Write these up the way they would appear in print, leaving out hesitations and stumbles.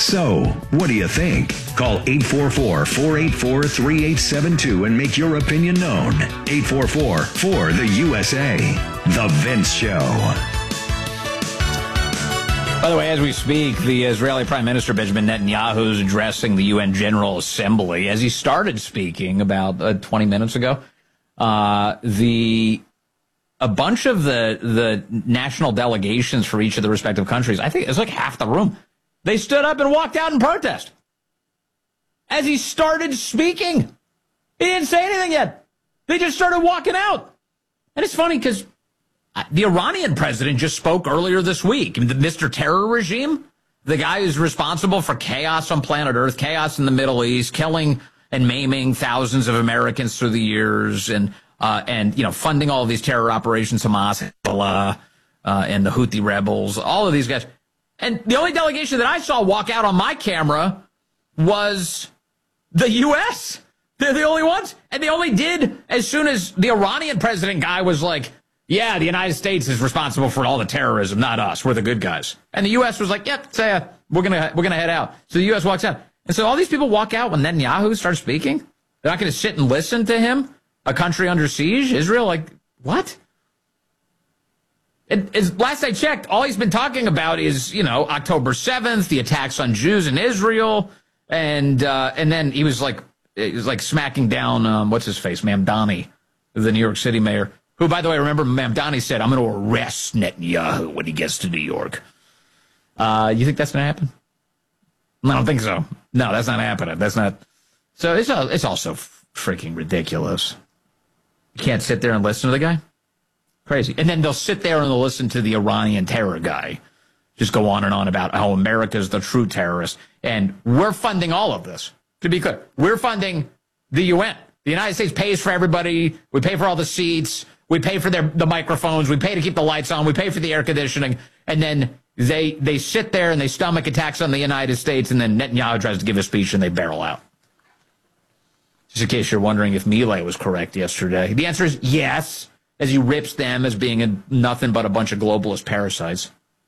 So, what do you think? Call 844-484-3872 and make your opinion known. 844-4-the-USA. The Vince Show. By the way, as we speak, the Israeli Prime Minister Benjamin Netanyahu is addressing the UN General Assembly. As he started speaking about 20 minutes ago, a bunch of the national delegations for each of the respective countries, I think it's like half the room, they stood up and walked out in protest. As he started speaking, he didn't say anything yet. They just started walking out. And it's funny because the Iranian president just spoke earlier this week. The Mr. Terror regime, the guy who's responsible for chaos on planet Earth, chaos in the Middle East, killing and maiming thousands of Americans through the years, and funding all of these terror operations, Hamas, Hezbollah, and the Houthi rebels, all of these guys. And the only delegation that I saw walk out on my camera was the U.S. They're the only ones. And they only did as soon as the Iranian president guy was like, yeah, the United States is responsible for all the terrorism, not us. We're the good guys. And the U.S. was like, yep, we're gonna head out. So the U.S. walks out. And so all these people walk out when Netanyahu starts speaking. They're not going to sit and listen to him. A country under siege, Israel, like, what? Last I checked, all he's been talking about is, October 7th, the attacks on Jews in Israel, and then he was like smacking down, what's his face, Mamdani, the New York City mayor, who, by the way, remember Mamdani said, I'm going to arrest Netanyahu when he gets to New York. You think that's going to happen? I don't think so. No, that's not happening. That's not. So it's also freaking ridiculous. You can't sit there and listen to the guy? Crazy. And then they'll sit there and they'll listen to the Iranian terror guy just go on and on about how America's the true terrorist. And we're funding all of this. To be clear, we're funding the UN. The United States pays for everybody. We pay for all the seats. We pay for the microphones. We pay to keep the lights on. We pay for the air conditioning. And then they sit there and they stomach attacks on the United States. And then Netanyahu tries to give a speech and they barrel out. Just in case you're wondering if Milei was correct yesterday. The answer is yes, as he rips them as being nothing but a bunch of globalist parasites.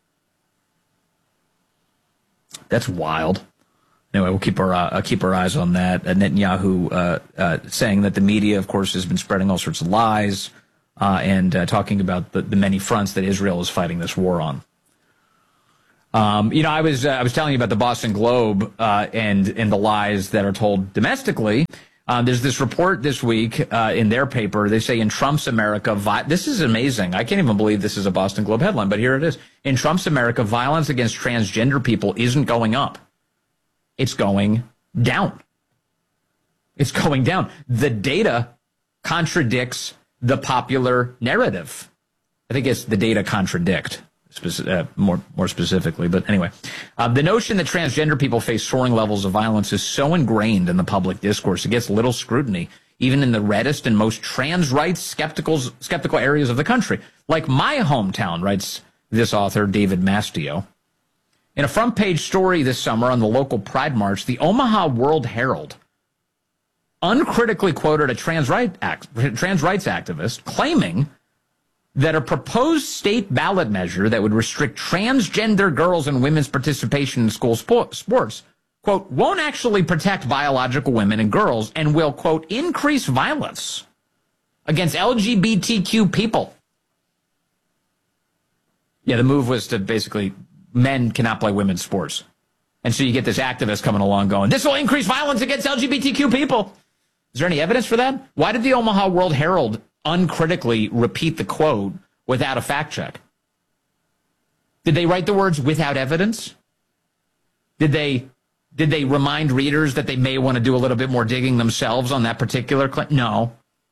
That's wild. Anyway, we'll keep our eyes on that. Netanyahu saying that the media, of course, has been spreading all sorts of lies and talking about the many fronts that Israel is fighting this war on. I was telling you about the Boston Globe and the lies that are told domestically. There's this report this week in their paper. They say in Trump's America, this is amazing. I can't even believe this is a Boston Globe headline, but here it is. In Trump's America, violence against transgender people isn't going up. It's going down. It's going down. The data contradicts the popular narrative. I think it's the data contradict. More specifically, but anyway, the notion that transgender people face soaring levels of violence is so ingrained in the public discourse, it gets little scrutiny, even in the reddest and most trans rights skeptical areas of the country. Like my hometown, writes this author, David Mastio. In a front page story this summer on the local Pride March, the Omaha World Herald uncritically quoted a trans rights activist claiming that a proposed state ballot measure that would restrict transgender girls and women's participation in school sports, quote, won't actually protect biological women and girls and will, quote, increase violence against LGBTQ people. Yeah, the move was to basically, men cannot play women's sports. And so you get this activist coming along going, this will increase violence against LGBTQ people. Is there any evidence for that? Why did the Omaha World Herald uncritically repeat the quote without a fact check? Did they write the words without evidence? Did they remind readers that they may want to do a little bit more digging themselves on that particular claim? No,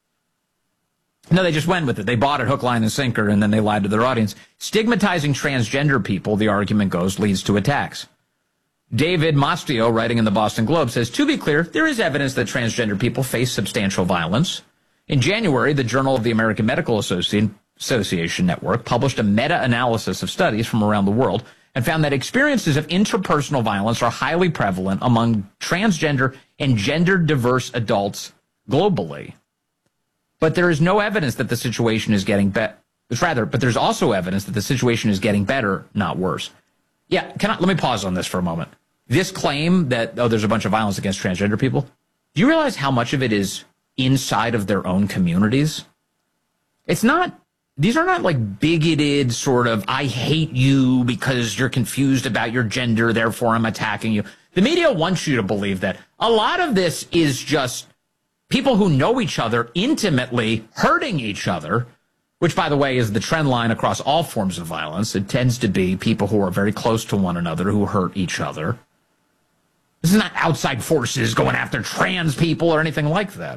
they just went with it. They bought it hook, line, and sinker, and then they lied to their audience. Stigmatizing transgender people, the argument goes, leads to attacks. David Mastio, writing in the Boston Globe, says, to be clear, there is evidence that transgender people face substantial violence. In January, the Journal of the American Medical Association Network published a meta-analysis of studies from around the world and found that experiences of interpersonal violence are highly prevalent among transgender and gender-diverse adults globally. But there is no evidence that the situation is getting better. But there's also evidence that the situation is getting better, not worse. Yeah, let me pause on this for a moment. this claim that, oh, there's a bunch of violence against transgender people, do you realize how much of it is inside of their own communities? These are not like bigoted sort of, I hate you because you're confused about your gender, therefore I'm attacking you. The media wants you to believe that. A lot of this is just people who know each other intimately hurting each other, which, by the way, is the trend line across all forms of violence. It tends to be people who are very close to one another who hurt each other. This is not outside forces going after trans people or anything like that.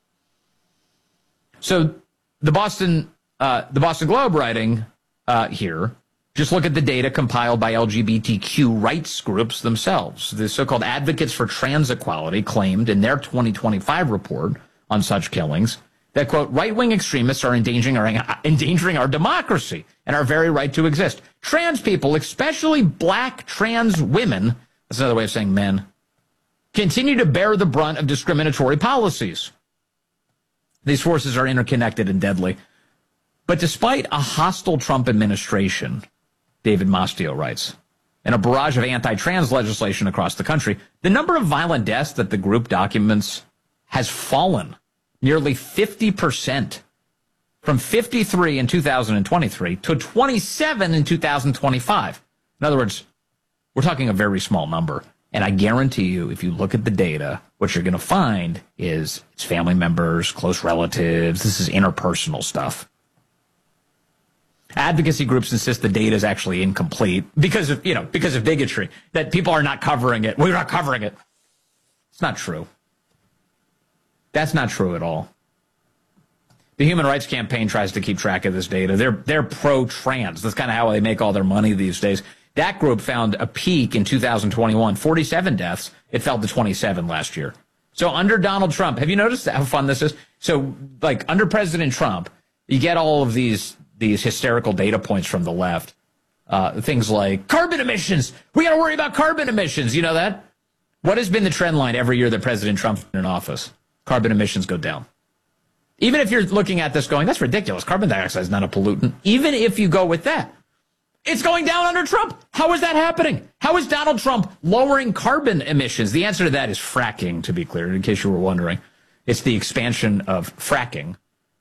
So the Boston Globe writing here, just look at the data compiled by LGBTQ rights groups themselves. The so-called advocates for trans equality claimed in their 2025 report on such killings that, quote, right-wing extremists are endangering our democracy and our very right to exist. Trans people, especially black trans women, that's another way of saying men, continue to bear the brunt of discriminatory policies. These forces are interconnected and deadly. But despite a hostile Trump administration, David Mastio writes, and a barrage of anti-trans legislation across the country, the number of violent deaths that the group documents has fallen nearly 50%, from 53 in 2023 to 27 in 2025. In other words, we're talking a very small number. And I guarantee you, if you look at the data, what you're going to find is it's family members, close relatives. This is interpersonal stuff. Advocacy groups insist the data is actually incomplete because of bigotry, that people are not covering it. We're not covering it. It's not true. That's not true at all. The Human Rights Campaign tries to keep track of this data. They're pro-trans. That's kind of how they make all their money these days. That group found a peak in 2021, 47 deaths. It fell to 27 last year. So under Donald Trump, have you noticed how fun this is? So like under President Trump, you get all of these hysterical data points from the left. Things like carbon emissions. We got to worry about carbon emissions. You know that? What has been the trend line every year that President Trump's been in office? Carbon emissions go down. Even if you're looking at this going, that's ridiculous. Carbon dioxide is not a pollutant. Even if you go with that, it's going down under Trump. How is that happening? How is Donald Trump lowering carbon emissions? The answer to that is fracking, to be clear, in case you were wondering. It's the expansion of fracking.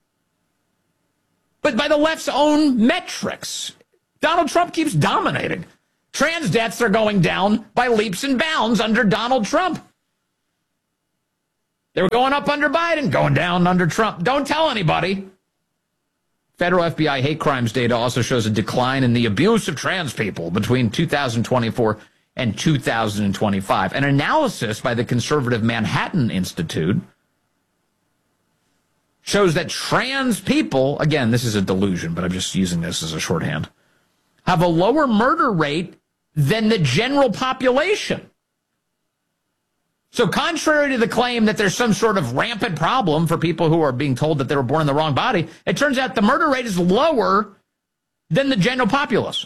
But by the left's own metrics, Donald Trump keeps dominating. Trans deaths are going down by leaps and bounds under Donald Trump. They were going up under Biden, going down under Trump. Don't tell anybody. Federal FBI hate crimes data also shows a decline in the abuse of trans people between 2024 and 2025. An analysis by the conservative Manhattan Institute shows that trans people, again, this is a delusion, but I'm just using this as a shorthand, have a lower murder rate than the general population. So contrary to the claim that there's some sort of rampant problem for people who are being told that they were born in the wrong body, it turns out the murder rate is lower than the general populace.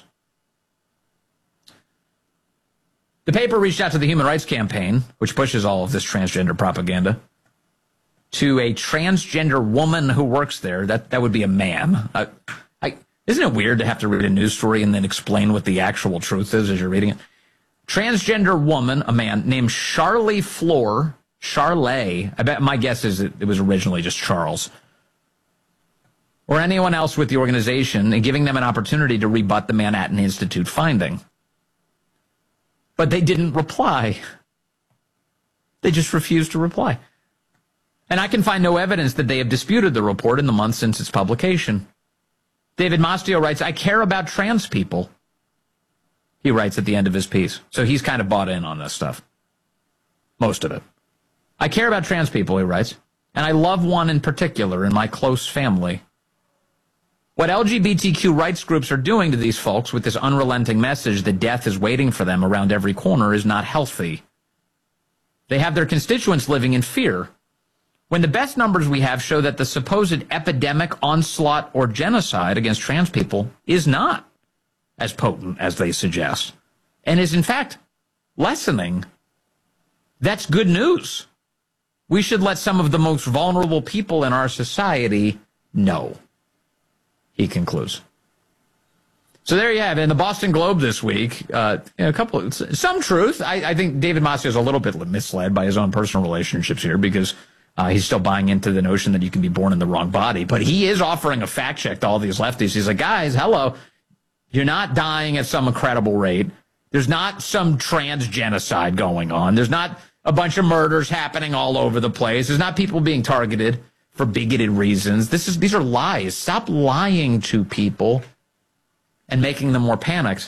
The paper reached out to the Human Rights Campaign, which pushes all of this transgender propaganda, to a transgender woman who works there. That would be a man. Isn't it weird to have to read a news story and then explain what the actual truth is as you're reading it? Transgender woman, a man named Charlie Floor, Charlie, I bet my guess is it was originally just Charles, or anyone else with the organization, and giving them an opportunity to rebut the Manhattan Institute finding. But they didn't reply. They just refused to reply. And I can find no evidence that they have disputed the report in the months since its publication. David Mastio writes, I care about trans people. He writes at the end of his piece. So he's kind of bought in on this stuff. Most of it. I care about trans people, he writes, and I love one in particular in my close family. What LGBTQ rights groups are doing to these folks with this unrelenting message that death is waiting for them around every corner is not healthy. They have their constituents living in fear. When the best numbers we have show that the supposed epidemic, onslaught, or genocide against trans people is not as potent as they suggest, and is in fact lessening, that's good news. We should let some of the most vulnerable people in our society know, he concludes. So there you have it. In the Boston Globe this week, some truth. I think David Massey is a little bit misled by his own personal relationships here because he's still buying into the notion that you can be born in the wrong body. But he is offering a fact check to all these lefties. He's like, guys, hello. You're not dying at some incredible rate. There's not some trans genocide going on. There's not a bunch of murders happening all over the place. There's not people being targeted for bigoted reasons. These are lies. Stop lying to people and making them more panicked.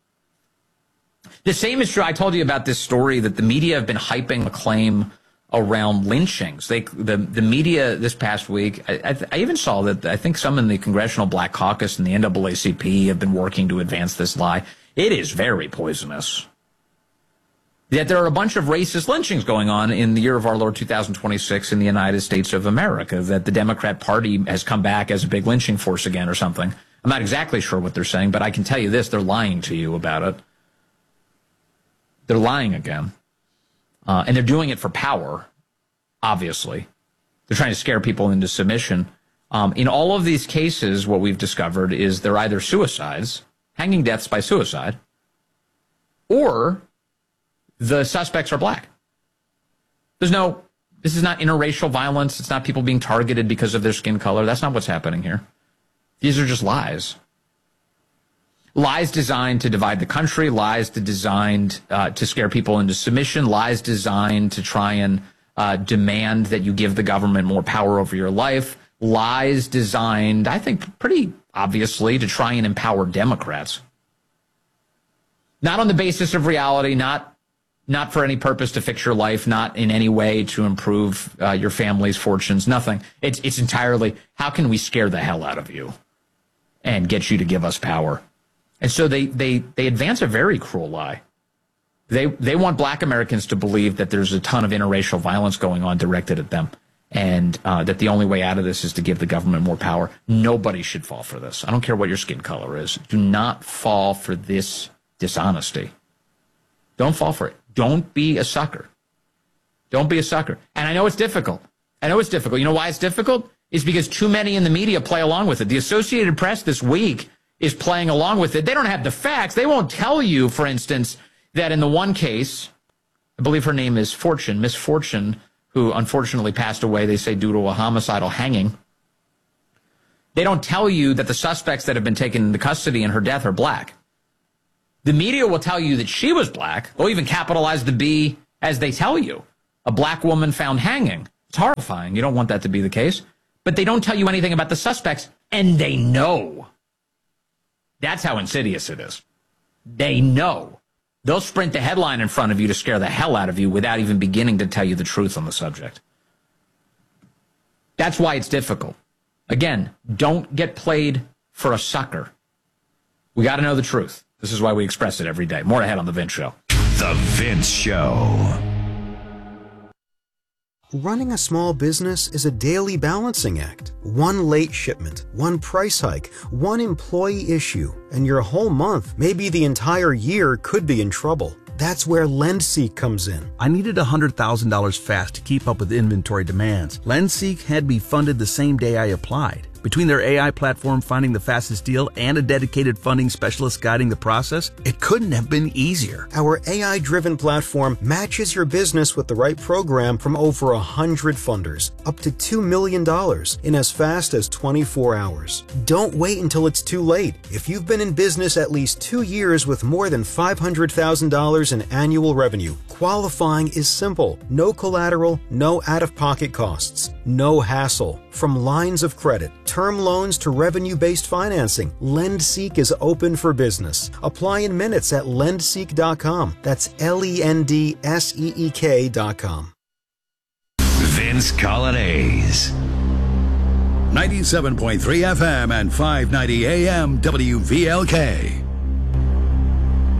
The same is true. I told you about this story that the media have been hyping a claim around lynchings. The media this past week, I even saw that I think some in the Congressional Black Caucus and the NAACP have been working to advance this lie. It is very poisonous. Yet there are a bunch of racist lynchings going on in the year of our Lord 2026 in the United States of America, that the Democrat Party has come back as a big lynching force again or something. I'm not exactly sure what they're saying, but I can tell you this, they're lying to you about it. They're lying again. And they're doing it for power, obviously. They're trying to scare people into submission. In all of these cases, what we've discovered is they're either suicides, hanging deaths by suicide, or the suspects are black. This is not interracial violence. It's not people being targeted because of their skin color. That's not what's happening here. These are just lies. Lies designed to divide the country, lies designed to scare people into submission, lies designed to try and demand that you give the government more power over your life, lies designed, I think, pretty obviously, to try and empower Democrats. Not on the basis of reality, not for any purpose to fix your life, not in any way to improve your family's fortunes, nothing. It's entirely, how can we scare the hell out of you and get you to give us power? And so they advance a very cruel lie. They want black Americans to believe that there's a ton of interracial violence going on directed at them, and that the only way out of this is to give the government more power. Nobody should fall for this. I don't care what your skin color is. Do not fall for this dishonesty. Don't fall for it. Don't be a sucker. Don't be a sucker. And I know it's difficult. You know why it's difficult? It's because too many in the media play along with it. The Associated Press this week is playing along with it. They don't have the facts. They won't tell you, for instance, that in the one case, I believe her name is Fortune, Miss Fortune, who unfortunately passed away, they say, due to a homicidal hanging. They don't tell you that the suspects that have been taken into custody in her death are black. The media will tell you that she was black. They'll even capitalize the B as they tell you. A black woman found hanging. It's horrifying. You don't want that to be the case. But they don't tell you anything about the suspects, and they know. That's how insidious it is. They know. They'll sprint the headline in front of you to scare the hell out of you without even beginning to tell you the truth on the subject. That's why it's difficult. Again, don't get played for a sucker. We got to know the truth. This is why we express it every day. More ahead on The Vince Show. The Vince Show. Running a small business is a daily balancing act. One late shipment, one price hike, one employee issue, and your whole month, maybe the entire year, could be in trouble. That's where LendSeek comes in. I needed $100,000 fast to keep up with inventory demands. LendSeek had me funded the same day I applied. Between their AI platform finding the fastest deal and a dedicated funding specialist guiding the process, it couldn't have been easier. Our AI-driven platform matches your business with the right program from over 100 funders, up to $2 million in as fast as 24 hours. Don't wait until it's too late. If you've been in business at least 2 years with more than $500,000 in annual revenue, qualifying is simple. No collateral, no out-of-pocket costs, no hassle. From lines of credit, term loans to revenue-based financing, LendSeek is open for business. Apply in minutes at lendseek.com. That's LENDSEEK.com. Vince Colonnese. 97.3 FM and 590 AM WVLK.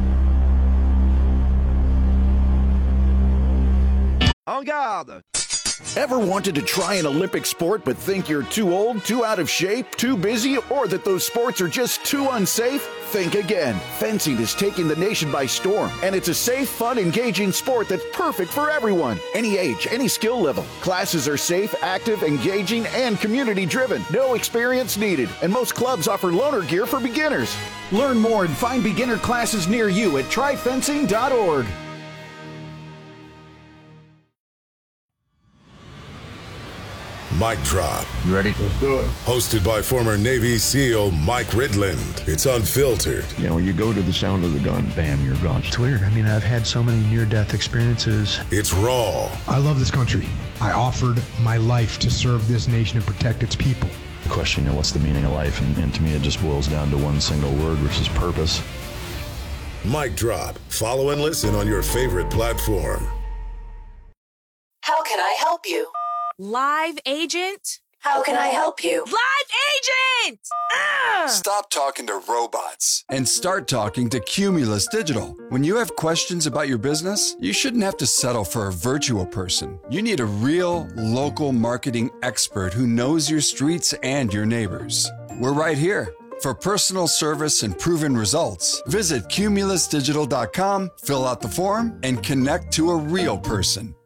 En garde! Ever wanted to try an Olympic sport but think you're too old, too out of shape, too busy, or that those sports are just too unsafe? Think again. Fencing is taking the nation by storm, and it's a safe, fun, engaging sport that's perfect for everyone. Any age, any skill level. Classes are safe, active, engaging, and community-driven. No experience needed, and most clubs offer loaner gear for beginners. Learn more and find beginner classes near you at tryfencing.org. Mic Drop. You ready? Let's do it. Hosted by former Navy SEAL Mike Ridland. It's unfiltered. You know, you go to the sound of the gun, bam, you're gone. It's weird. I mean, I've had so many near-death experiences. It's raw. I love this country. I offered my life to serve this nation and protect its people. The question, you know, what's the meaning of life? And to me, it just boils down to one single word, which is purpose. Mic Drop. Follow and listen on your favorite platform. How can I help you? Live agent? How can I help you? Live agent! Stop talking to robots and start talking to Cumulus Digital. When you have questions about your business, you shouldn't have to settle for a virtual person. You need a real, local marketing expert who knows your streets and your neighbors. We're right here. For personal service and proven results, visit cumulusdigital.com, fill out the form, and connect to a real person.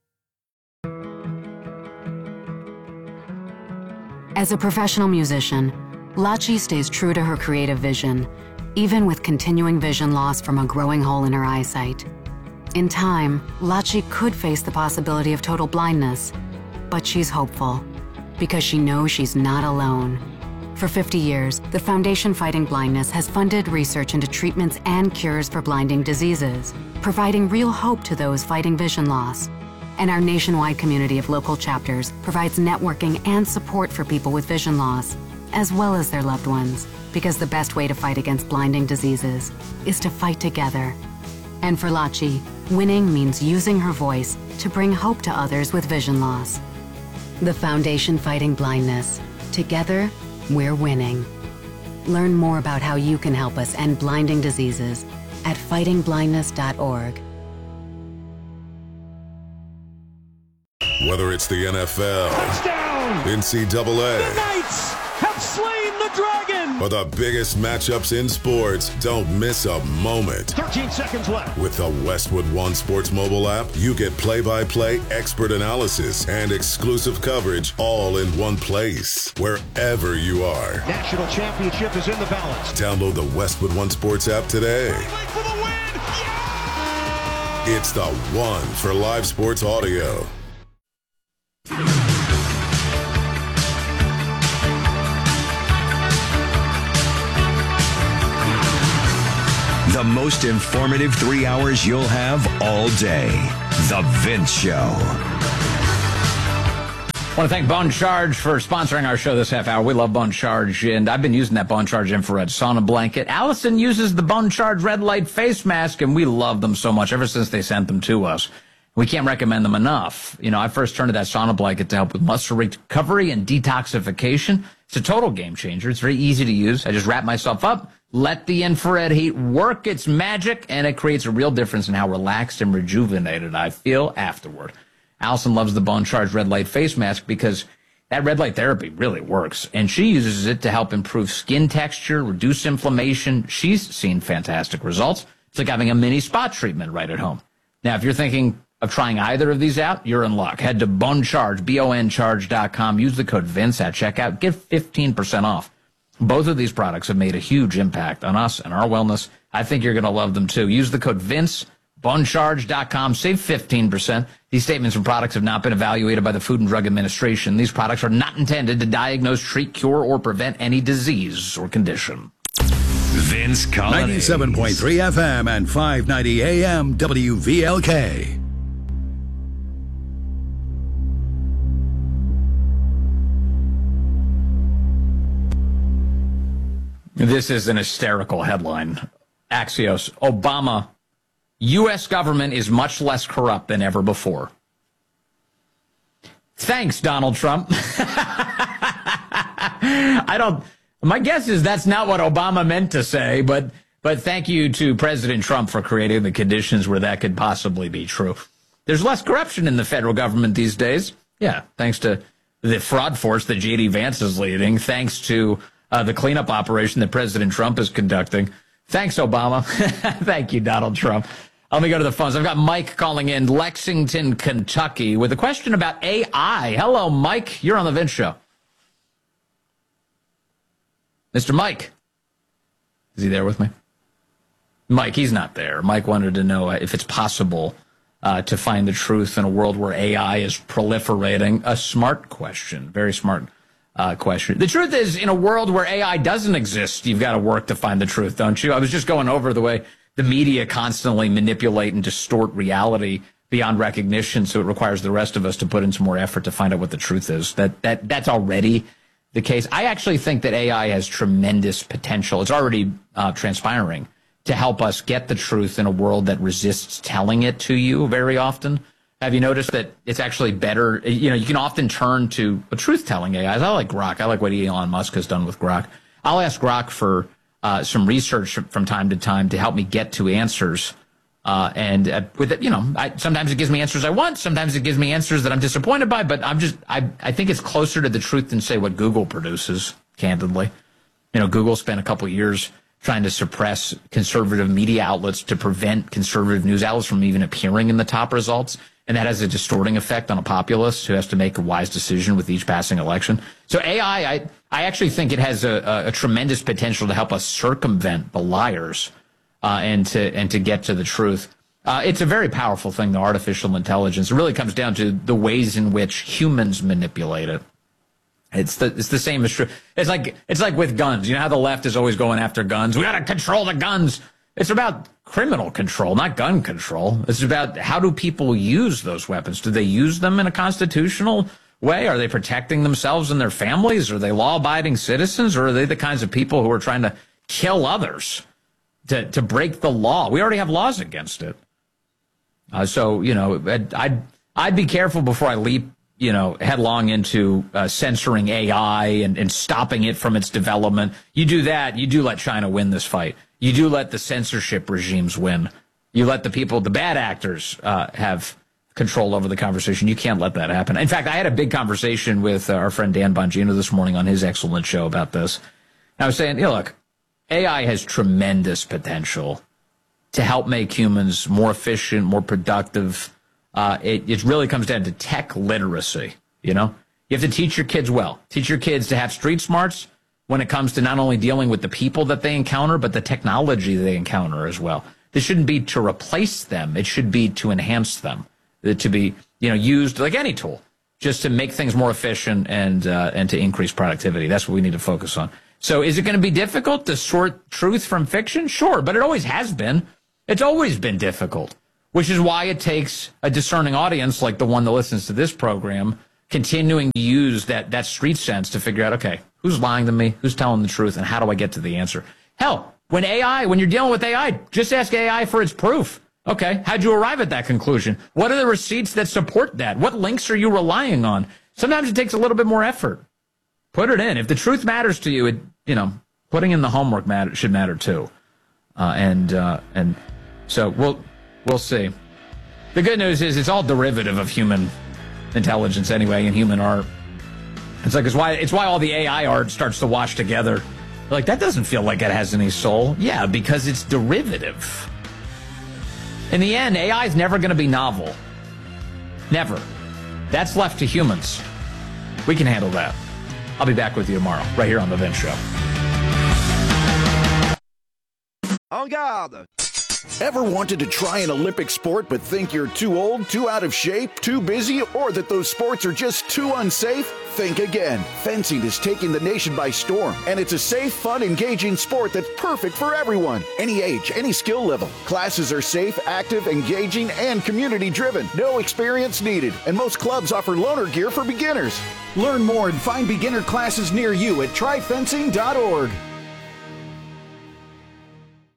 As a professional musician, Lachi stays true to her creative vision, even with continuing vision loss from a growing hole in her eyesight. In time, Lachi could face the possibility of total blindness, but she's hopeful because she knows she's not alone. For 50 years, the Foundation Fighting Blindness has funded research into treatments and cures for blinding diseases, providing real hope to those fighting vision loss. And our nationwide community of local chapters provides networking and support for people with vision loss, as well as their loved ones, because the best way to fight against blinding diseases is to fight together. And for Lachi, winning means using her voice to bring hope to others with vision loss. The Foundation Fighting Blindness. Together, we're winning. Learn more about how you can help us end blinding diseases at fightingblindness.org. Whether it's the NFL, touchdown, NCAA, the Knights have slain the dragon, or the biggest matchups in sports, don't miss a moment. 13 seconds left. With the Westwood One Sports mobile app, you get play-by-play expert analysis and exclusive coverage all in one place, wherever you are. National championship is in the balance. Download the Westwood One Sports app today. For the win. Yeah! It's the one for live sports audio. The most informative 3 hours you'll have all day. The Vince Show. I want to thank Bone Charge for sponsoring our show this half hour. We love Bone Charge, and I've been using that Bone Charge infrared sauna blanket. Allison uses the Bone Charge red light face mask, and we love them so much ever since they sent them to us. We can't recommend them enough. You know, I first turned to that sauna blanket to help with muscle recovery and detoxification. It's a total game changer. It's very easy to use. I just wrap myself up, let the infrared heat work its magic, and it creates a real difference in how relaxed and rejuvenated I feel afterward. Allison loves the Bone Charge red light face mask because that red light therapy really works, and she uses it to help improve skin texture, reduce inflammation. She's seen fantastic results. It's like having a mini spa treatment right at home. Now, if you're thinking of trying either of these out, you're in luck. Head to BoneCharge, BONCharge.com. Use the code Vince at checkout. Get 15% off. Both of these products have made a huge impact on us and our wellness. I think you're going to love them too. Use the code Vince, BoneCharge.com. Save 15%. These statements and products have not been evaluated by the Food and Drug Administration. These products are not intended to diagnose, treat, cure, or prevent any disease or condition. Vince Collins. 97.3 FM and 590 AM WVLK. This is an hysterical headline. Axios, Obama, U.S. government is much less corrupt than ever before. Thanks, Donald Trump. My guess is that's not what Obama meant to say, but thank you to President Trump for creating the conditions where that could possibly be true. There's less corruption in the federal government these days. Yeah, thanks to the fraud force that J.D. Vance is leading, thanks to the cleanup operation that President Trump is conducting. Thanks, Obama. Thank you, Donald Trump. Let me go to the phones. I've got Mike calling in Lexington, Kentucky, with a question about AI. Hello, Mike. You're on the Vince Show. Mr. Mike. Is he there with me? Mike, he's not there. Mike wanted to know if it's possible to find the truth in a world where AI is proliferating. A smart question. Very smart question. The truth is, in a world where AI doesn't exist, you've got to work to find the truth, don't you? I was just going over the way the media constantly manipulate and distort reality beyond recognition, so it requires the rest of us to put in some more effort to find out what the truth is. That's already the case. I actually think that AI has tremendous potential. It's already transpiring to help us get the truth in a world that resists telling it to you very often. Have you noticed that it's actually better? You know, you can often turn to a truth-telling AI. I like Grok. I like what Elon Musk has done with Grok. I'll ask Grok for some research from time to time to help me get to answers. With it, you know, sometimes it gives me answers I want. Sometimes it gives me answers that I'm disappointed by. But I think it's closer to the truth than, say, what Google produces, candidly. You know, Google spent a couple of years trying to suppress conservative media outlets to prevent conservative news outlets from even appearing in the top results. And that has a distorting effect on a populace who has to make a wise decision with each passing election. So AI, I actually think it has a tremendous potential to help us circumvent the liars and to get to the truth. It's a very powerful thing, the artificial intelligence. It really comes down to the ways in which humans manipulate it. It's the same as true. It's like with guns. You know how the left is always going after guns? We got to control the guns. It's about criminal control, not gun control. It's about how do people use those weapons? Do they use them in a constitutional way? Are they protecting themselves and their families? Are they law-abiding citizens? Or are they the kinds of people who are trying to kill others to break the law? We already have laws against it. So, you know, I'd be careful before I leap, you know, headlong into censoring AI and stopping it from its development. You do that, you do let China win this fight. You do let the censorship regimes win. You let the people, the bad actors, have control over the conversation. You can't let that happen. In fact, I had a big conversation with our friend Dan Bongino this morning on his excellent show about this. I was saying, you know, look, AI has tremendous potential to help make humans more efficient, more productive. It really comes down to tech literacy, you know? You have to teach your kids well. Teach your kids to have street smarts when it comes to not only dealing with the people that they encounter, but the technology they encounter as well. This shouldn't be to replace them. It should be to enhance them, to be, you know, used like any tool, just to make things more efficient and to increase productivity. That's what we need to focus on. So is it going to be difficult to sort truth from fiction? Sure, but it always has been. It's always been difficult, which is why it takes a discerning audience like the one that listens to this program continuing to use that street sense to figure out, okay, who's lying to me, who's telling the truth, and how do I get to the answer? Hell, when you're dealing with AI, just ask AI for its proof. Okay, how'd you arrive at that conclusion? What are the receipts that support that? What links are you relying on? Sometimes it takes a little bit more effort. Put it in. If the truth matters to you, putting in the homework should matter too. And so we'll see. The good news is it's all derivative of human intelligence anyway, and human art. It's why all the AI art starts to wash together. Like, that doesn't feel like it has any soul. Yeah, because it's derivative. In the end, AI is never going to be novel. Never. That's left to humans. We can handle that. I'll be back with you tomorrow, right here on The Vince Show. En garde! Ever wanted to try an Olympic sport but think you're too old, too out of shape, too busy, or that those sports are just too unsafe? Think again. Fencing is taking the nation by storm, and it's a safe, fun, engaging sport that's perfect for everyone. Any age, any skill level. Classes are safe, active, engaging, and community-driven. No experience needed, and most clubs offer loaner gear for beginners. Learn more and find beginner classes near you at tryfencing.org. Hi,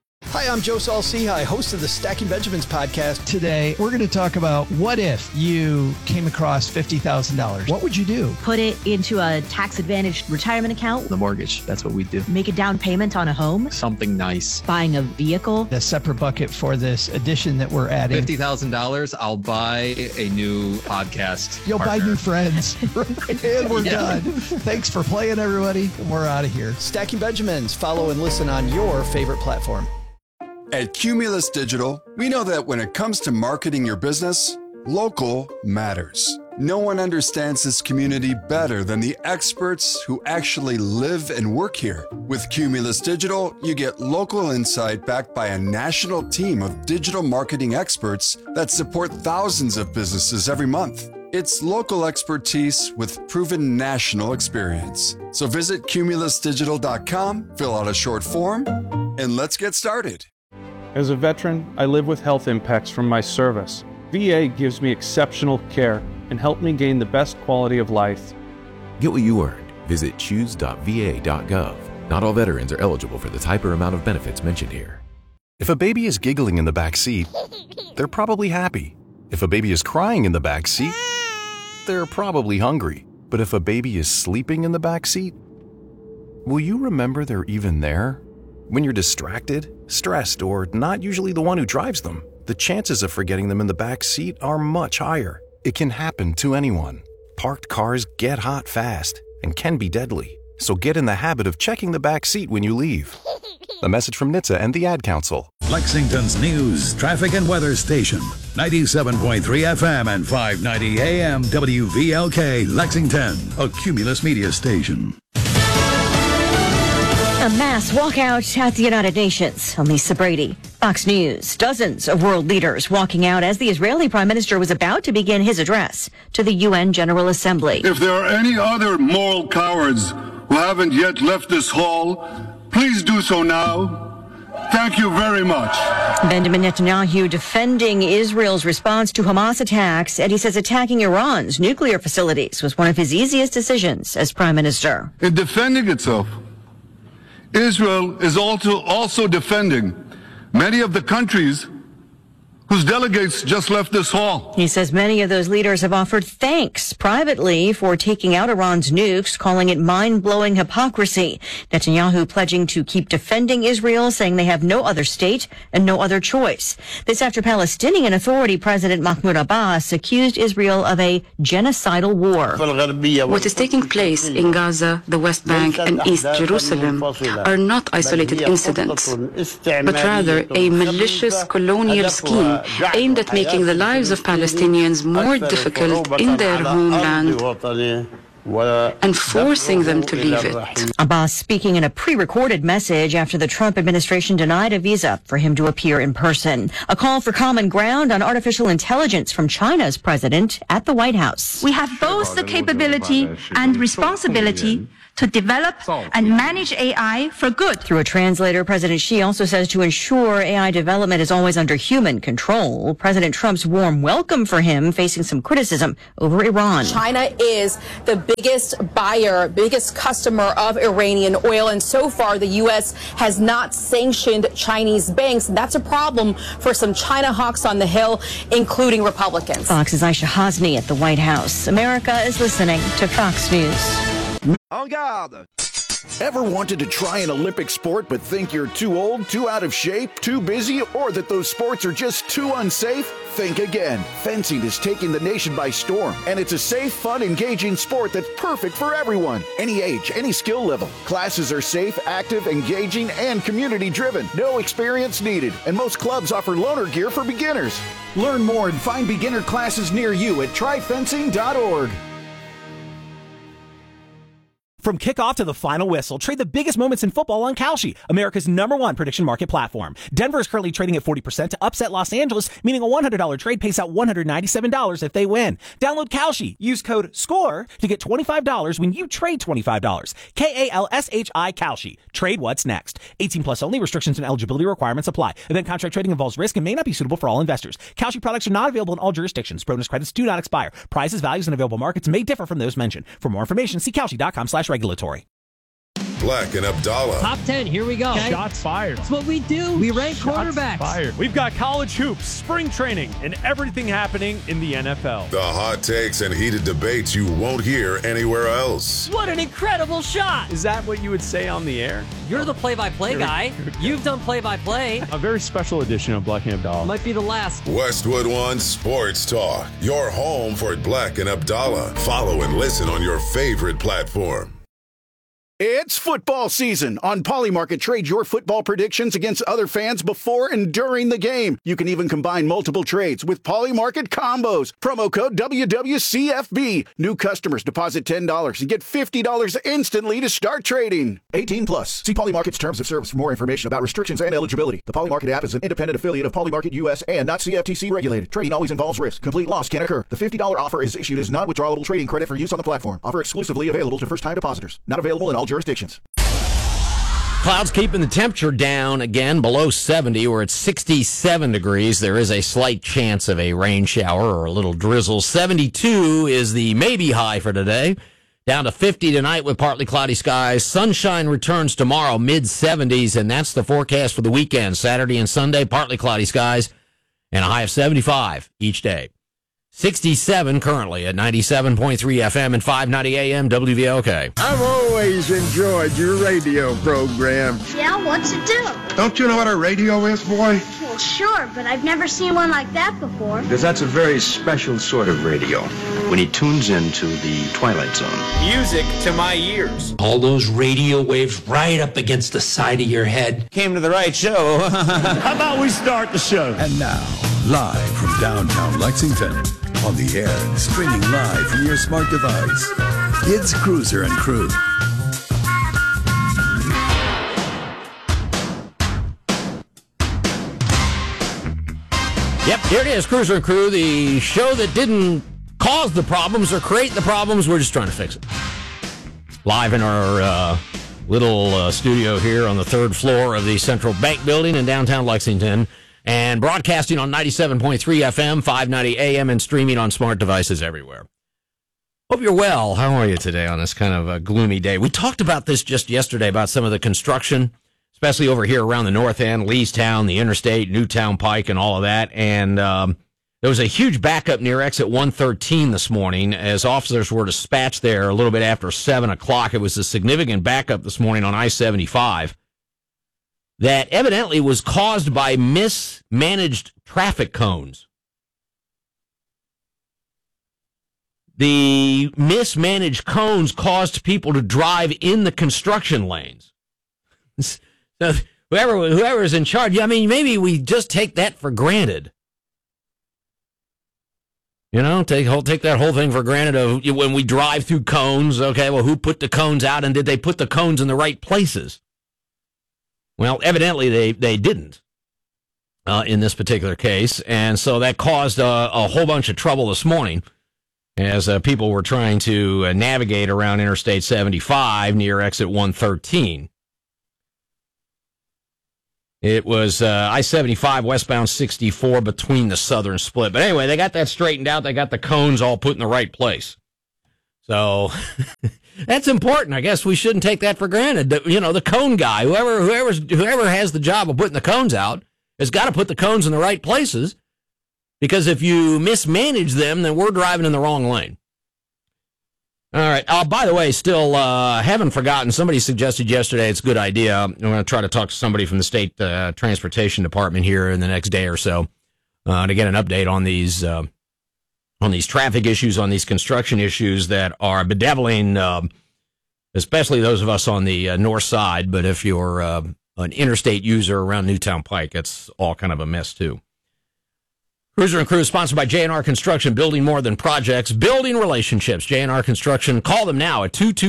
Hi, I'm Joe Saul-Sehy, host of the Stacking Benjamins podcast. Today, we're going to talk about what if you came across $50,000? What would you do? Put it into a tax-advantaged retirement account. The mortgage, that's what we do. Make a down payment on a home. Something nice. Buying a vehicle. A separate bucket for this addition that we're adding. $50,000, I'll buy a new podcast. You'll partner. buy new friends. And we're done. Thanks for playing, everybody. We're out of here. Stacking Benjamins. Follow and listen on your favorite platform. At Cumulus Digital, we know that when it comes to marketing your business, local matters. No one understands this community better than the experts who actually live and work here. With Cumulus Digital, you get local insight backed by a national team of digital marketing experts that support thousands of businesses every month. It's local expertise with proven national experience. So visit cumulusdigital.com, fill out a short form, and let's get started. As a veteran, I live with health impacts from my service. VA gives me exceptional care and helped me gain the best quality of life. Get what you earned. Visit choose.va.gov. Not all veterans are eligible for the type or amount of benefits mentioned here. If a baby is giggling in the back seat, they're probably happy. If a baby is crying in the back seat, they're probably hungry. But if a baby is sleeping in the back seat, will you remember they're even there? When you're distracted, stressed, or not usually the one who drives them, the chances of forgetting them in the back seat are much higher. It can happen to anyone. Parked cars get hot fast and can be deadly. So get in the habit of checking the back seat when you leave. A message from NHTSA and the Ad Council. Lexington's news, traffic, and weather station. 97.3 FM and 590 AM WVLK Lexington, a Cumulus media station. A mass walkout at the United Nations. I'm Lisa Brady. Fox News. Dozens of world leaders walking out as the Israeli Prime Minister was about to begin his address to the UN General Assembly. If there are any other moral cowards who haven't yet left this hall, please do so now. Thank you very much. Benjamin Netanyahu defending Israel's response to Hamas attacks, and he says attacking Iran's nuclear facilities was one of his easiest decisions as Prime Minister. In defending itself, Israel is also defending many of the countries whose delegates just left this hall. He says many of those leaders have offered thanks privately for taking out Iran's nukes, calling it mind-blowing hypocrisy. Netanyahu pledging to keep defending Israel, saying they have no other state and no other choice. This after Palestinian Authority President Mahmoud Abbas accused Israel of a genocidal war. What is taking place in Gaza, the West Bank, and East Jerusalem are not isolated incidents, but rather a malicious colonial scheme aimed at making the lives of Palestinians more difficult in their homeland and forcing them to leave it. Abbas speaking in a pre-recorded message after the Trump administration denied a visa for him to appear in person. A call for common ground on artificial intelligence from China's president at the White House. We have both the capability and responsibility to develop and manage AI for good. Through a translator, President Xi also says to ensure AI development is always under human control. President Trump's warm welcome for him facing some criticism over Iran. China is the biggest buyer, biggest customer of Iranian oil, and so far the U.S. has not sanctioned Chinese banks. That's a problem for some China hawks on the Hill, including Republicans. Fox's Aisha Hasni at the White House. America is listening to Fox News. En garde! Ever wanted to try an Olympic sport but think you're too old, too out of shape, too busy, or that those sports are just too unsafe? Think again. Fencing is taking the nation by storm, and it's a safe, fun, engaging sport that's perfect for everyone. Any age, any skill level. Classes are safe, active, engaging, and community-driven. No experience needed, and most clubs offer loaner gear for beginners. Learn more and find beginner classes near you at tryfencing.org. From kickoff to the final whistle, trade the biggest moments in football on Kalshi, America's #1 prediction market platform. Denver is currently trading at 40% to upset Los Angeles, meaning a $100 trade pays out $197 if they win. Download Kalshi. Use code SCORE to get $25 when you trade $25. Kalshi Kalshi. Trade what's next. 18 plus only. Restrictions and eligibility requirements apply. Event contract trading involves risk and may not be suitable for all investors. Kalshi products are not available in all jurisdictions. Bonus credits do not expire. Prices, values, and available markets may differ from those mentioned. For more information, see Kalshi.com/regulatory. Black and Abdallah. Top 10, here we go. Okay. Shots fired. That's what we do. We rank quarterbacks. Fired. We've got college hoops, spring training, and everything happening in the NFL. The hot takes and heated debates you won't hear anywhere else. What an incredible shot. Is that what you would say on the air? You're the play-by-play guy. You've done play-by-play. A very special edition of Black and Abdallah. Might be the last. Westwood One Sports Talk, your home for Black and Abdallah. Follow and listen on your favorite platform. It's football season. On Polymarket, trade your football predictions against other fans before and during the game. You can even combine multiple trades with Polymarket combos. Promo code WWCFB. New customers deposit $10 and get $50 instantly to start trading. 18 plus. See Polymarket's terms of service for more information about restrictions and eligibility. The Polymarket app is an independent affiliate of Polymarket US and not CFTC regulated. Trading always involves risk. Complete loss can occur. The $50 offer is issued as non-withdrawable trading credit for use on the platform. Offer exclusively available to first-time depositors. Not available in all jurisdictions. Clouds keeping the temperature down again below 70. We're at 67 degrees. There is a slight chance of a rain shower or a little drizzle. 72 is the maybe high for today. Down to 50 tonight with partly cloudy skies. Sunshine returns tomorrow, mid-70s, and that's the forecast for the weekend. Saturday and Sunday, partly cloudy skies and a high of 75 each day. 67 currently at 97.3 FM and 590 AM WVLK. I've always enjoyed your radio program. Yeah, what's it do? Don't you know what a radio is, boy? Well, sure, but I've never seen one like that before. Because that's a very special sort of radio when he tunes into the Twilight Zone. Music to my ears. All those radio waves right up against the side of your head. Came to the right show. How about we start the show? And now, live from downtown Lexington, on the air and streaming live from your smart device, it's Cruiser and Crew. Yep, here it is, Cruiser and Crew, the show that didn't cause the problems or create the problems. We're just trying to fix it. Live in our little studio here on the third floor of the Central Bank Building in downtown Lexington. And broadcasting on 97.3 FM, 590 AM, and streaming on smart devices everywhere. Hope you're well. How are you today on this kind of a gloomy day? We talked about this just yesterday, about some of the construction, especially over here around the north end, Leestown, the interstate, Newtown Pike, and all of that. And there was a huge backup near exit 113 this morning as officers were dispatched there a little bit after 7 o'clock. It was a significant backup this morning on I-75. That evidently was caused by mismanaged traffic cones. The mismanaged cones caused people to drive in the construction lanes. So whoever is in charge, I mean, maybe we just take that for granted. You know, take that whole thing for granted of when we drive through cones. Okay, well, who put the cones out, and did they put the cones in the right places? Well, evidently they didn't in this particular case, and so that caused a whole bunch of trouble this morning as people were trying to navigate around Interstate 75 near exit 113. It was I-75 westbound 64 between the southern split. But anyway, they got that straightened out. They got the cones all put in the right place. So that's important. I guess we shouldn't take that for granted. You know, the cone guy, whoever has the job of putting the cones out, has got to put the cones in the right places, because if you mismanage them, then we're driving in the wrong lane. All right. By the way, still haven't forgotten. Somebody suggested yesterday it's a good idea. I'm going to try to talk to somebody from the state transportation department here in the next day or so to get an update on these traffic issues, on these construction issues that are bedeviling, especially those of us on the north side. But if you're an interstate user around Newtown Pike, it's all kind of a mess, too. Cruiser and Crew is sponsored by J&R Construction, building more than projects, building relationships. J&R Construction, call them now at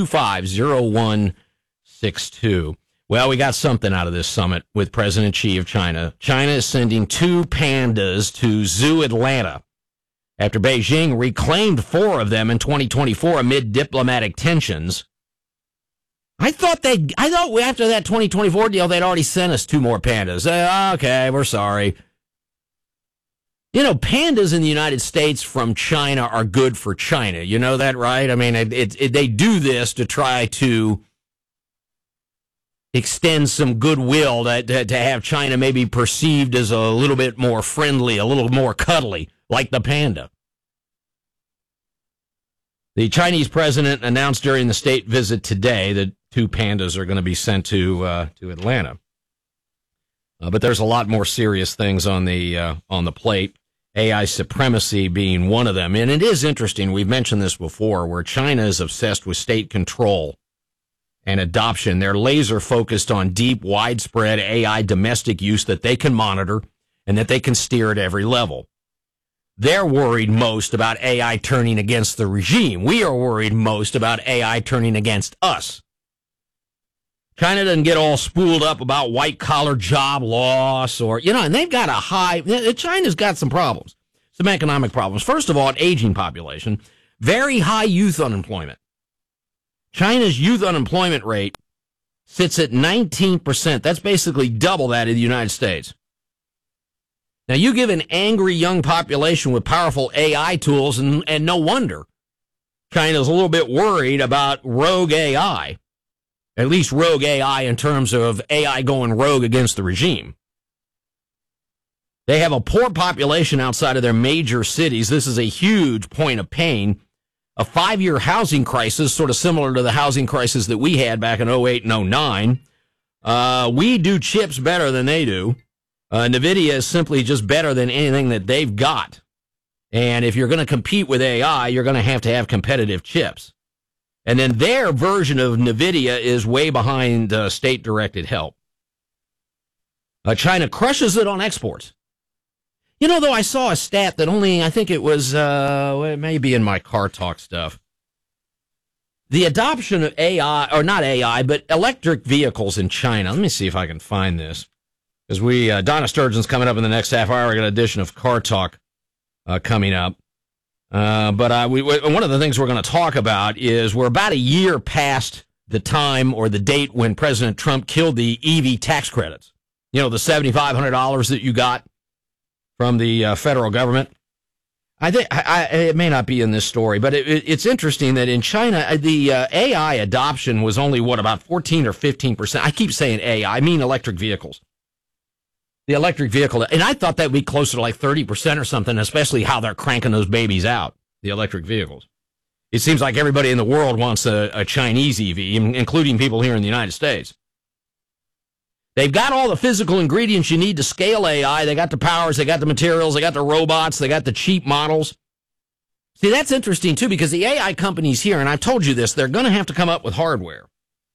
225-0162. Well, we got something out of this summit with President Xi of China. China is sending 2 pandas to Zoo Atlanta after Beijing reclaimed 4 of them in 2024 amid diplomatic tensions. I thought after that 2024 deal, they'd already sent us 2 more pandas. Okay, we're sorry. You know, pandas in the United States from China are good for China. You know that, right? I mean, they do this to try to extend some goodwill to have China maybe perceived as a little bit more friendly, a little more cuddly, like the panda. The Chinese president announced during the state visit today that 2 pandas are going to be sent to Atlanta. But there's a lot more serious things on the plate. AI supremacy being one of them. And it is interesting, we've mentioned this before, where China is obsessed with state control and adoption. They're laser focused on deep, widespread AI domestic use that they can monitor and that they can steer at every level. They're worried most about AI turning against the regime. We are worried most about AI turning against us. China doesn't get all spooled up about white-collar job loss and they've got China's got some problems, some economic problems. First of all, an aging population, very high youth unemployment. China's youth unemployment rate sits at 19%. That's basically double that of the United States. Now, you give an angry young population with powerful AI tools, and no wonder China's a little bit worried about rogue AI. At least rogue AI in terms of AI going rogue against the regime. They have a poor population outside of their major cities. This is a huge point of pain. A 5-year housing crisis, sort of similar to the housing crisis that we had back in 08 and 09. We do chips better than they do. NVIDIA is simply just better than anything that they've got. And if you're going to compete with AI, you're going to have competitive chips. And then their version of NVIDIA is way behind state-directed help. China crushes it on exports. Though I saw a stat that I think it was, it may be in my Car Talk stuff. The adoption of AI, or not AI, but electric vehicles in China. Let me see if I can find this. Because Donna Sturgeon's coming up in the next half hour. We got an edition of Car Talk coming up. But one of the things we're going to talk about is we're about a year past the time or the date when President Trump killed the EV tax credits. The $7,500 that you got from the federal government. I think it may not be in this story, but it's interesting that in China, the AI adoption was only, about 14 or 15%. I keep saying AI, I mean electric vehicles. The electric vehicle, and I thought that would be closer to like 30% or something, especially how they're cranking those babies out, the electric vehicles. It seems like everybody in the world wants a Chinese EV, including people here in the United States. They've got all the physical ingredients you need to scale AI. They got the powers, they got the materials, they got the robots, they got the cheap models. See, that's interesting, too, because the AI companies here, and I've told you this, they're going to have to come up with hardware.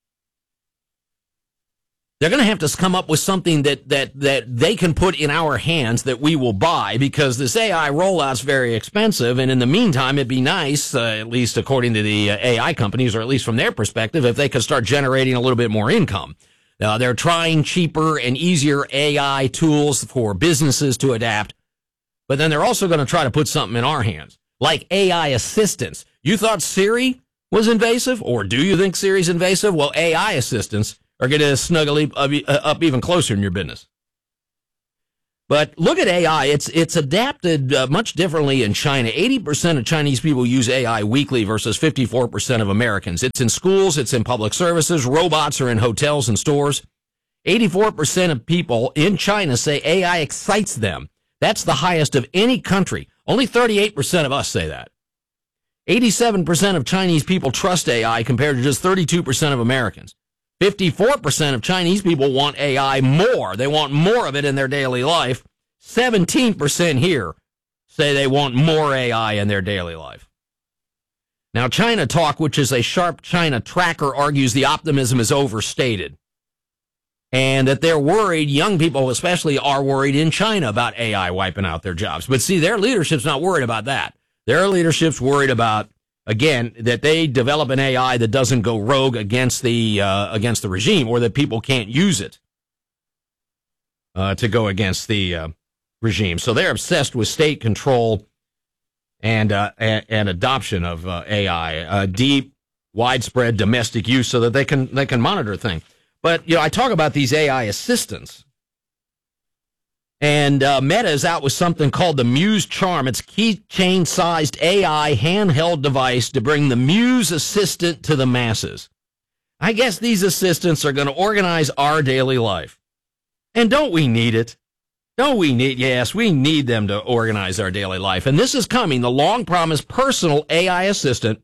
They're going to have to come up with something that they can put in our hands that we will buy, because this AI rollout's very expensive. And in the meantime, it'd be nice, at least according to the AI companies, or at least from their perspective, if they could start generating a little bit more income. They're trying cheaper and easier AI tools for businesses to adapt. But then they're also going to try to put something in our hands, like AI assistants. You thought Siri was invasive? Or do you think Siri's invasive? Well, AI assistants are going to snuggle up even closer in your business. But look at AI. It's adapted much differently in China. 80% of Chinese people use AI weekly versus 54% of Americans. It's in schools. It's in public services. Robots are in hotels and stores. 84% of people in China say AI excites them. That's the highest of any country. Only 38% of us say that. 87% of Chinese people trust AI compared to just 32% of Americans. 54% of Chinese people want AI more. They want more of it in their daily life. 17% here say they want more AI in their daily life. Now, China Talk, which is a Sharp China tracker, argues the optimism is overstated and that they're worried, young people especially, are worried in China about AI wiping out their jobs. But see, their leadership's not worried about that. Their leadership's worried about, again, that they develop an AI that doesn't go rogue against the regime, or that people can't use it to go against the regime. So they're obsessed with state control and adoption of AI, deep, widespread domestic use, so that they can monitor things. But I talk about these AI assistants. And Meta is out with something called the Muse Charm. It's a keychain-sized AI handheld device to bring the Muse Assistant to the masses. I guess these assistants are going to organize our daily life. And don't we need it? Yes, we need them to organize our daily life. And this is coming, the long-promised personal AI assistant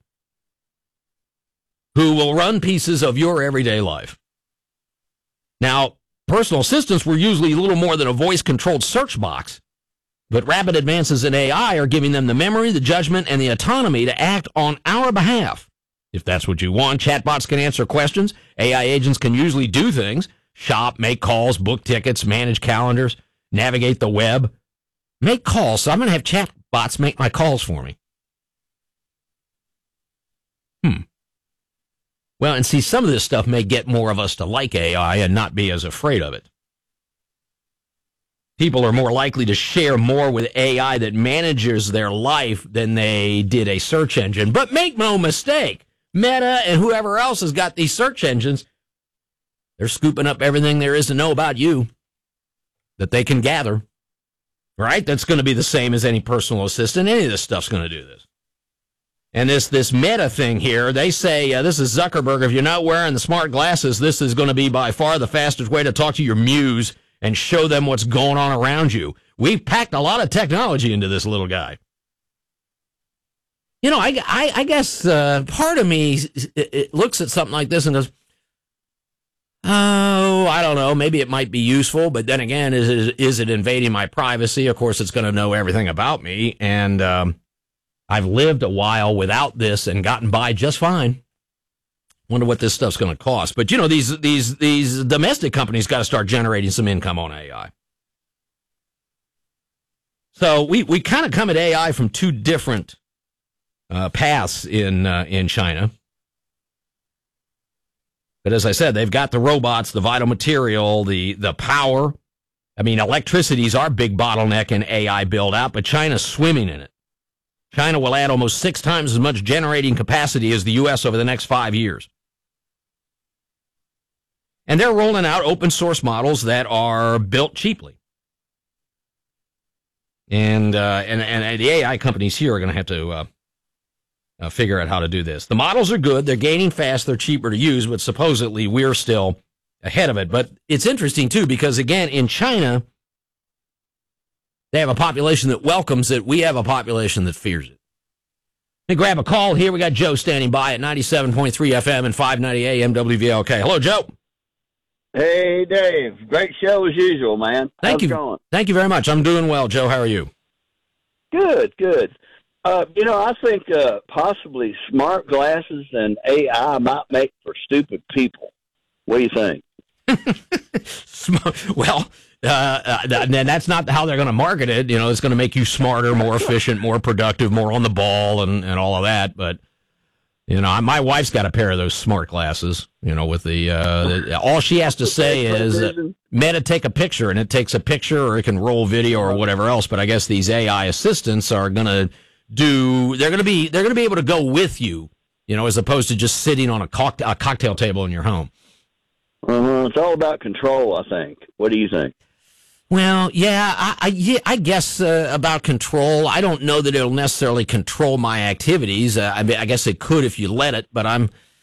who will run pieces of your everyday life. Now, personal assistants were usually a little more than a voice-controlled search box, but rapid advances in AI are giving them the memory, the judgment, and the autonomy to act on our behalf. If that's what you want, chatbots can answer questions. AI agents can usually do things: shop, make calls, book tickets, manage calendars, navigate the web, make calls. So I'm going to have chatbots make my calls for me. Well, and see, some of this stuff may get more of us to like AI and not be as afraid of it. People are more likely to share more with AI that manages their life than they did a search engine. But make no mistake, Meta and whoever else has got these search engines, they're scooping up everything there is to know about you that they can gather, right? That's going to be the same as any personal assistant. Any of this stuff's going to do this. And this Meta thing here, they say, this is Zuckerberg, if you're not wearing the smart glasses, this is going to be by far the fastest way to talk to your muse and show them what's going on around you. We've packed a lot of technology into this little guy. You know, I guess part of me it looks at something like this and goes, oh, I don't know, maybe it might be useful, but then again, is it invading my privacy? Of course, it's going to know everything about me, and I've lived a while without this and gotten by just fine. Wonder what this stuff's going to cost. But, you know, these domestic companies got to start generating some income on AI. So we kind of come at AI from two different paths in China. But as I said, they've got the robots, the vital material, the power. I mean, electricity is our big bottleneck in AI build-out, but China's swimming in it. China will add almost 6 times as much generating capacity as the U.S. over the next 5 years. And they're rolling out open source models that are built cheaply. And the AI companies here are going to have to figure out how to do this. The models are good. They're gaining fast. They're cheaper to use, but supposedly we're still ahead of it. But it's interesting, too, because, again, in China, they have a population that welcomes it. We have a population that fears it. Let me grab a call here. We got Joe standing by at 97.3 FM and 590 AM WVLK. Hello, Joe. Hey, Dave. Great show as usual, man. Thank you. Going? Thank you very much. I'm doing well, Joe. How are you? Good. You know, I think possibly smart glasses and AI might make for stupid people. What do you think? Well, that's not how they're going to market it. You know, it's going to make you smarter, more efficient, more productive, more on the ball, and all of that. But, you know, my wife's got a pair of those smart glasses, you know, with all she has to say is, Meta, take a picture, and it takes a picture, or it can roll video or whatever else. But I guess these AI assistants are going to they're going to be able to go with you, you know, as opposed to just sitting on a cocktail table in your home. It's all about control, I think. What do you think? Well, yeah, I guess about control. I don't know that it'll necessarily control my activities. I guess it could if you let it, but I'm